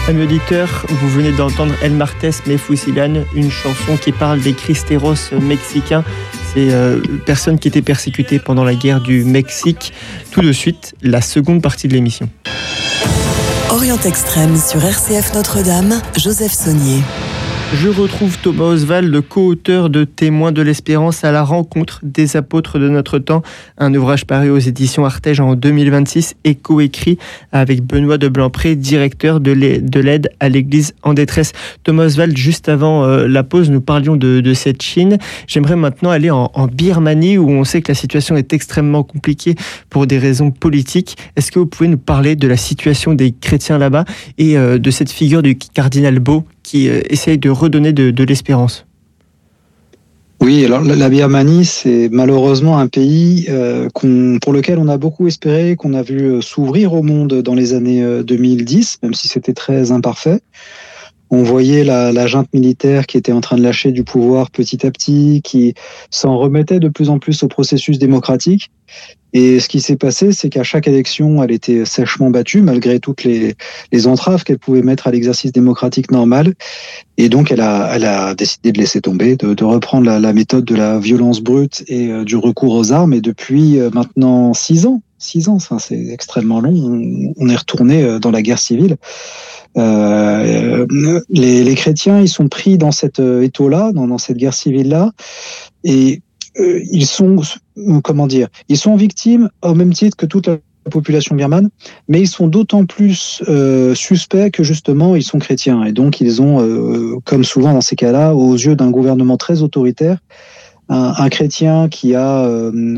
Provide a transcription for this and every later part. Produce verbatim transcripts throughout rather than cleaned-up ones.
Ami auditeur, vous venez d'entendre El Martes Me Fusilan, une chanson qui parle des cristeros mexicains, ces euh, personnes qui étaient persécutées pendant la guerre du Mexique. Tout de suite, la seconde partie de l'émission. Orient Extrême sur R C F Notre-Dame, Joseph Saunier. Je retrouve Thomas Oswald, le co-auteur de Témoins de l'Espérance à la rencontre des apôtres de notre temps, un ouvrage paru aux éditions Artege en deux mille vingt-six et coécrit avec Benoît de Blancpré, directeur de l'aide à l'Église en détresse. Thomas Oswald, juste avant euh, la pause, nous parlions de, de cette Chine. J'aimerais maintenant aller en, en Birmanie, où on sait que la situation est extrêmement compliquée pour des raisons politiques. Est-ce que vous pouvez nous parler de la situation des chrétiens là-bas et euh, de cette figure du cardinal Bo qui euh, essaye de redonner de, de l'espérance? Oui, alors la Birmanie, c'est malheureusement un pays euh, qu'on, pour lequel on a beaucoup espéré, qu'on a vu s'ouvrir au monde dans les années deux mille dix, même si c'était très imparfait. On voyait la, la junte militaire qui était en train de lâcher du pouvoir petit à petit, qui s'en remettait de plus en plus au processus démocratique. Et ce qui s'est passé, c'est qu'à chaque élection, elle était sèchement battue, malgré toutes les, les entraves qu'elle pouvait mettre à l'exercice démocratique normal. Et donc, elle a, elle a décidé de laisser tomber, de, de reprendre la, la méthode de la violence brute et euh, du recours aux armes. Et depuis euh, maintenant six ans, six ans, ça, c'est extrêmement long, on, on est retourné dans la guerre civile. Euh, les, les chrétiens, ils sont pris dans cet étau-là, dans, dans cette guerre civile-là, et euh, ils sont, comment dire, ils sont victimes au même titre que toute la population birmane, mais ils sont d'autant plus euh, suspects que justement ils sont chrétiens, et donc ils ont, euh, comme souvent dans ces cas-là, aux yeux d'un gouvernement très autoritaire, un, un chrétien qui a euh,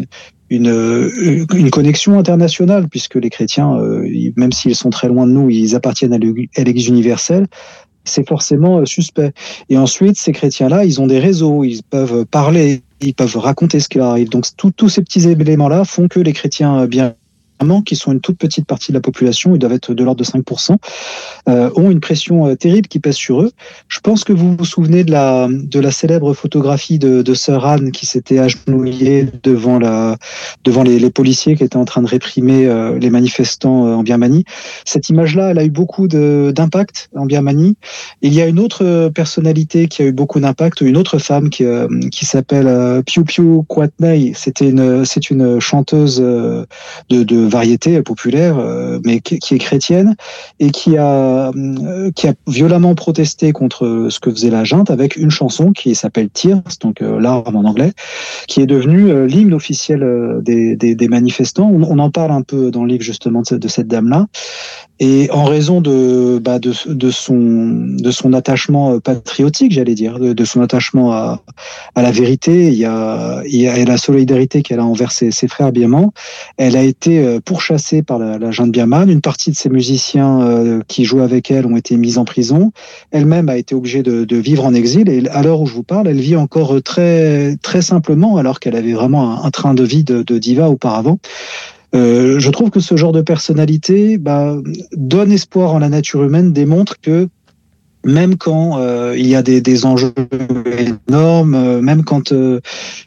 Une, une connexion internationale, puisque les chrétiens, euh, même s'ils sont très loin de nous, ils appartiennent à l'Église universelle, c'est forcément suspect. Et ensuite, ces chrétiens-là, ils ont des réseaux, ils peuvent parler, ils peuvent raconter ce qui leur arrive. Donc, tous ces petits éléments-là font que les chrétiens bien qui sont une toute petite partie de la population, ils doivent être de l'ordre de cinq pour cent, euh, ont une pression euh, terrible qui pèse sur eux. Je pense que vous vous souvenez de la, de la célèbre photographie de, de Sœur Anne qui s'était agenouillée devant, la, devant les, les policiers qui étaient en train de réprimer euh, les manifestants euh, en Birmanie. Cette image-là, elle a eu beaucoup de, d'impact en Birmanie. Il y a une autre personnalité qui a eu beaucoup d'impact, une autre femme qui, euh, qui s'appelle euh, Piu Piu Kwatney. C'était une, c'est une chanteuse euh, de, de variété populaire, euh, mais qui, qui est chrétienne et qui a, euh, qui a violemment protesté contre ce que faisait la junte avec une chanson qui s'appelle Tears, donc euh, l'arme en anglais, qui est devenue euh, l'hymne officiel euh, des, des, des manifestants. On, on en parle un peu dans le livre justement de, de cette dame-là. Et en raison de, bah, de, de, son, de son attachement patriotique, j'allais dire, de, de son attachement à, à la vérité, il y a, il y a la solidarité qu'elle a envers ses, ses frères birmans, elle a été pourchassée par la, la junte birmane. Une partie de ses musiciens euh, qui jouaient avec elle ont été mis en prison. Elle-même a été obligée de, de vivre en exil. Et à l'heure où je vous parle, elle vit encore très, très simplement, alors qu'elle avait vraiment un, un train de vie de, de diva auparavant. Euh, je trouve que ce genre de personnalité bah, donne espoir en la nature humaine, démontre que même quand euh, il y a des, des enjeux énormes, euh, même quand euh,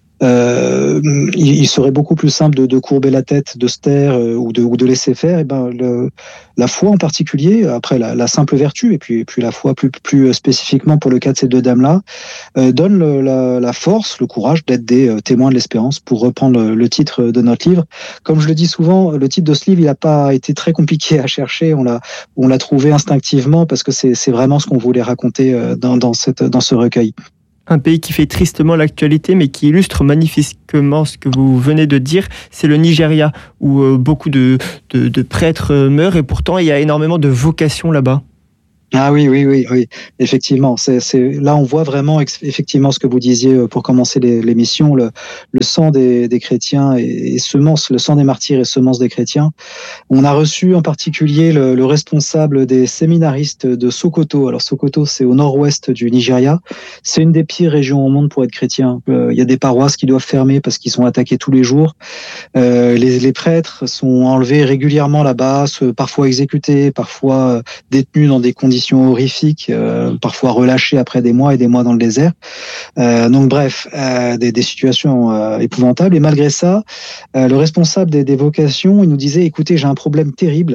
euh, il, il serait beaucoup plus simple de, de courber la tête, de se taire euh, ou, de, ou de laisser faire, et ben le, la foi en particulier, après la, la simple vertu, et puis, et puis la foi plus, plus spécifiquement pour le cas de ces deux dames-là, euh, donne le, la, la force, le courage d'être des euh, témoins de l'espérance, pour reprendre le, le titre de notre livre. Comme je le dis souvent, le titre de ce livre, il n'a pas été très compliqué à chercher, on l'a, on l'a trouvé instinctivement, parce que c'est, c'est vraiment ce qu'on voulait raconter euh, dans, dans, cette, dans ce recueil. Un pays qui fait tristement l'actualité, mais qui illustre magnifiquement ce que vous venez de dire, c'est le Nigeria, où euh, beaucoup de, de, de prêtres euh, meurent, et pourtant il y a énormément de vocations là-bas. Ah oui, oui, oui, oui, effectivement. C'est, c'est, là, on voit vraiment effectivement ce que vous disiez pour commencer les, l'émission, le, le sang des, des chrétiens et, et semence, le sang des martyrs et semence des chrétiens. On a reçu en particulier le, le responsable des séminaristes de Sokoto. Alors Sokoto, c'est au nord-ouest du Nigeria. C'est une des pires régions au monde pour être chrétien. Euh, il y a des paroisses qui doivent fermer parce qu'ils sont attaqués tous les jours. Euh, les, les prêtres sont enlevés régulièrement là-bas, parfois exécutés, parfois détenus dans des conditions horrifiques, euh, parfois relâchés après des mois et des mois dans le désert. Euh, donc bref, euh, des, des situations euh, épouvantables. Et malgré ça, euh, le responsable des, des vocations, il nous disait, écoutez, j'ai un problème terrible.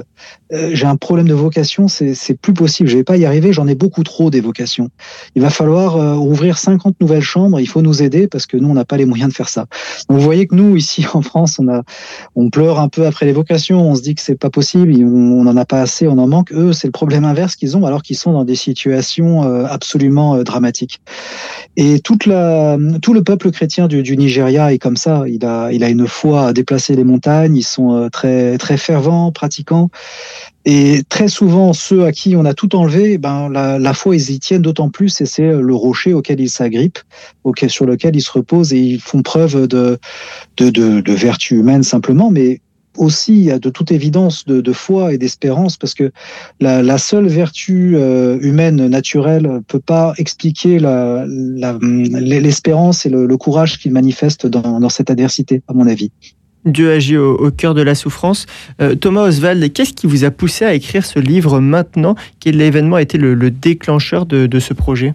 euh, j'ai un problème de vocation, c'est, c'est plus possible, je vais pas y arriver, j'en ai beaucoup trop des vocations. Il va falloir euh, ouvrir cinquante nouvelles chambres, il faut nous aider parce que nous, on n'a pas les moyens de faire ça. Donc, vous voyez que nous, ici en France, on a, on pleure un peu après les vocations, on se dit que c'est pas possible, on n'en a pas assez, on en manque. Eux, c'est le problème inverse qu'ils ont, alors qu'ils sont dans des situations euh, absolument euh, dramatiques. Et toute la, tout le peuple chrétien du, du Nigeria est comme ça. Il a, il a une foi à déplacer les montagnes. Ils sont très, très fervents, pratiquants. Et très souvent, ceux à qui on a tout enlevé, ben la, la foi, ils y tiennent d'autant plus. Et c'est le rocher auquel ils s'agrippent, auquel, sur lequel ils se reposent, et ils font preuve de, de, de, de vertu humaine simplement, mais aussi de toute évidence de, de foi et d'espérance, parce que la, la seule vertu euh, humaine naturelle peut pas expliquer la, la, l'espérance et le, le courage qu'il manifeste dans, dans cette adversité, à mon avis. Dieu agit au, au cœur de la souffrance. Euh, Thomas Oswald, qu'est-ce qui vous a poussé à écrire ce livre maintenant? Quel événement a été le, le déclencheur de, de ce projet?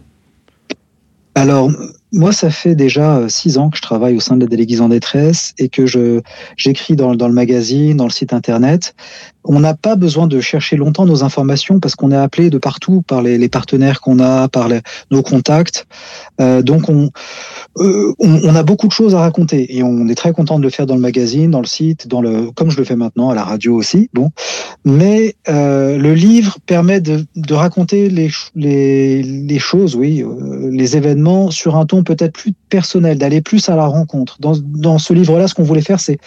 Alors, moi, ça fait déjà six ans que je travaille au sein de la Déléguise en détresse et que je j'écris dans, dans le magazine, dans le site internet. On n'a pas besoin de chercher longtemps nos informations parce qu'on est appelé de partout par les, les partenaires qu'on a, par les, nos contacts. Euh, donc, on, euh, on, on a beaucoup de choses à raconter et on est très content de le faire dans le magazine, dans le site, dans le, comme je le fais maintenant à la radio aussi. Bon, mais euh, le livre permet de, de raconter les, les, les choses, oui, euh, les événements sur un ton peut-être plus personnel, d'aller plus à la rencontre. Dans, dans ce livre-là, ce qu'on voulait faire, c'est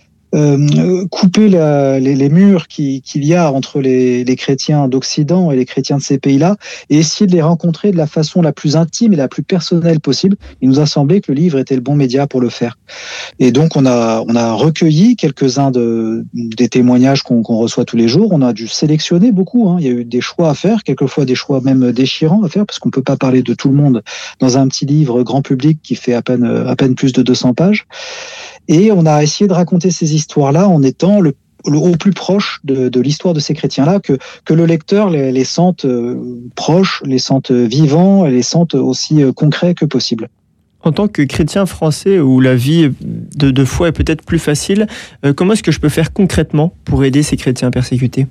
euh, couper la, les, les murs qui, qu'il y a entre les, les chrétiens d'Occident et les chrétiens de ces pays-là, et essayer de les rencontrer de la façon la plus intime et la plus personnelle possible. Il nous a semblé que le livre était le bon média pour le faire. Et donc, on a, on a recueilli quelques-uns de, des témoignages qu'on, qu'on reçoit tous les jours. On a dû sélectionner beaucoup, hein. Il y a eu des choix à faire, quelquefois des choix même déchirants à faire, parce qu'on peut pas parler de tout le monde dans un petit livre grand public qui fait à peine, à peine plus de deux cents pages. Et on a essayé de raconter ces histoires-là en étant le, le au plus proche de, de l'histoire de ces chrétiens-là, que, que le lecteur les, les sente euh, proches, les sente vivants et les sente aussi euh, concrets que possible. En tant que chrétien français où la vie de, de foi est peut-être plus facile, euh, comment est-ce que je peux faire concrètement pour aider ces chrétiens persécutés?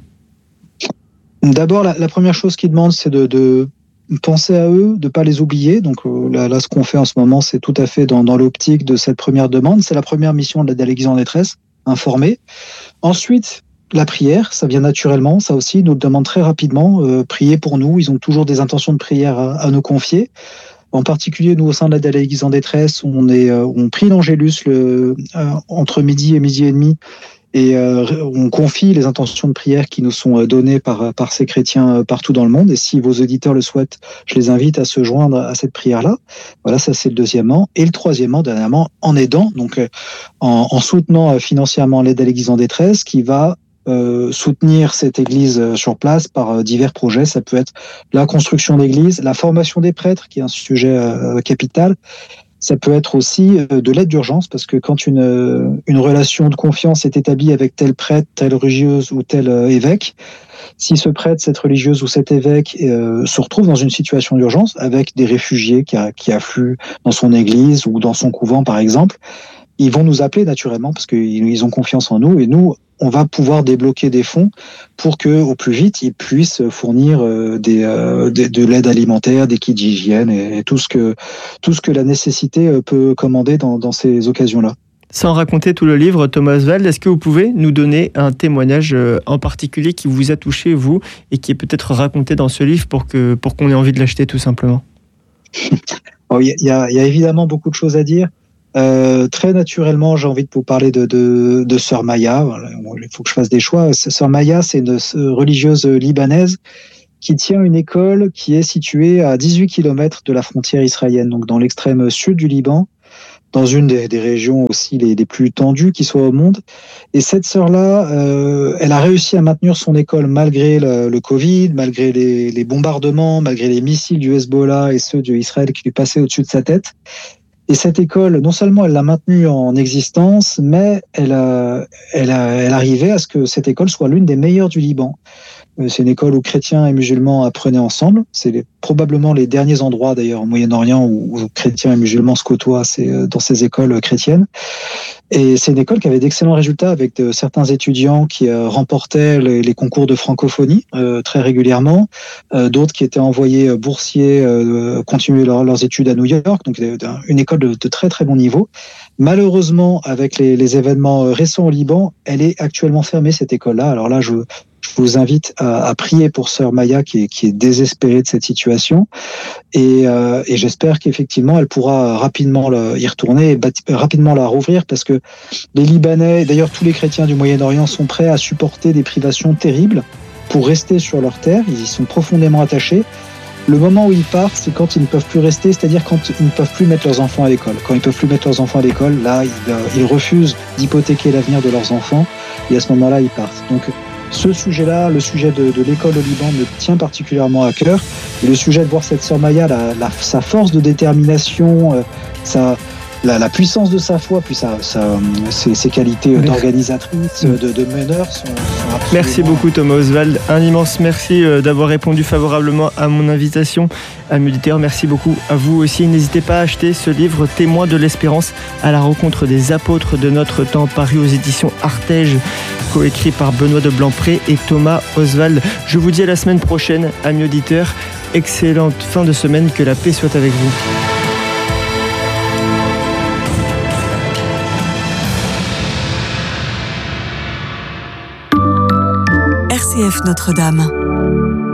D'abord, la, la première chose qu'ils demandent, c'est de... de penser à eux, de pas les oublier. Donc là, là, ce qu'on fait en ce moment, c'est tout à fait dans, dans l'optique de cette première demande. C'est la première mission de la Déléguise en détresse, informer. Ensuite, la prière, ça vient naturellement. Ça aussi, ils nous le demandent très rapidement. Euh, prier pour nous. Ils ont toujours des intentions de prière à, à nous confier. En particulier, nous, au sein de la Déléguise en détresse, on est, euh, on prie l'Angélus le, euh, entre midi et midi et demi. Et euh, on confie les intentions de prière qui nous sont données par, par ces chrétiens partout dans le monde. Et si vos auditeurs le souhaitent, je les invite à se joindre à cette prière-là. Voilà, ça c'est le deuxièmement. Et le troisièmement, dernièrement, en aidant, donc en, en soutenant financièrement l'aide à l'Église en détresse, qui va euh, soutenir cette Église sur place par divers projets. Ça peut être la construction d'églises, la formation des prêtres, qui est un sujet euh, capital. Ça peut être aussi de l'aide d'urgence, parce que quand une, une relation de confiance est établie avec tel prêtre, telle religieuse ou tel évêque, si ce prêtre, cette religieuse ou cet évêque euh, se retrouve dans une situation d'urgence avec des réfugiés qui, a, qui affluent dans son église ou dans son couvent, par exemple, ils vont nous appeler naturellement parce qu'ils ils ont confiance en nous, et nous, on va pouvoir débloquer des fonds pour que, au plus vite, ils puissent fournir euh, des, euh, des, de l'aide alimentaire, des kits d'hygiène et, et tout ce que tout ce que la nécessité peut commander dans, dans ces occasions-là. Sans raconter tout le livre, Thomas Oswald, est-ce que vous pouvez nous donner un témoignage en particulier qui vous a touché, vous, et qui est peut-être raconté dans ce livre pour que pour qu'on ait envie de l'acheter tout simplement? Il y, y, a, y a évidemment beaucoup de choses à dire. Euh, très naturellement, j'ai envie de vous parler de, de, de Sœur Maya. Il faut que je fasse des choix. Sœur Maya, c'est une religieuse libanaise qui tient une école qui est située à dix-huit kilomètres de la frontière israélienne, donc dans l'extrême sud du Liban, dans une des, des régions aussi les, les plus tendues qui soient au monde. Et cette sœur-là, euh, elle a réussi à maintenir son école malgré le, le Covid, malgré les, les bombardements, malgré les missiles du Hezbollah et ceux d'Israël qui lui passaient au-dessus de sa tête. Et cette école, non seulement elle l'a maintenue en existence, mais elle, a, elle, a, elle arrivait à ce que cette école soit l'une des meilleures du Liban. C'est une école où chrétiens et musulmans apprenaient ensemble. C'est les, probablement les derniers endroits d'ailleurs au Moyen-Orient où, où chrétiens et musulmans se côtoient, c'est dans ces écoles chrétiennes. Et c'est une école qui avait d'excellents résultats avec de, certains étudiants qui euh, remportaient les, les concours de francophonie euh, très régulièrement, euh, d'autres qui étaient envoyés boursiers euh, continuer leur, leurs études à New York, donc une école de, de très très bon niveau. Malheureusement, avec les, les événements récents au Liban, elle est actuellement fermée, cette école-là. Alors là, je, je vous invite à, à prier pour sœur Maya qui est, qui est désespérée de cette situation. Et, euh, et j'espère qu'effectivement, elle pourra rapidement la, y retourner et bâti, rapidement la rouvrir parce que les Libanais, d'ailleurs tous les chrétiens du Moyen-Orient sont prêts à supporter des privations terribles pour rester sur leur terre. Ils y sont profondément attachés. Le moment où ils partent, c'est quand ils ne peuvent plus rester, c'est-à-dire quand ils ne peuvent plus mettre leurs enfants à l'école. Quand ils ne peuvent plus mettre leurs enfants à l'école, là, ils, euh, ils refusent d'hypothéquer l'avenir de leurs enfants et à ce moment-là, ils partent. Donc, ce sujet-là, le sujet de, de l'école au Liban me tient particulièrement à cœur. Et le sujet de voir cette sœur Maya, la, la, sa force de détermination, euh, sa, la, la puissance de sa foi, puis sa, sa, ses, ses qualités d'organisatrice, de, de meneur sont, sont absolument... Merci beaucoup Thomas Oswald. Un immense merci d'avoir répondu favorablement à mon invitation. Amis auditeurs, merci beaucoup à vous aussi. N'hésitez pas à acheter ce livre Témoins de l'espérance à la rencontre des apôtres de notre temps, paru aux éditions Artege, coécrit par Benoît de Blancpré et Thomas Oswald. Je vous dis à la semaine prochaine, amis auditeurs. Excellente fin de semaine, que la paix soit avec vous. R C F Notre-Dame.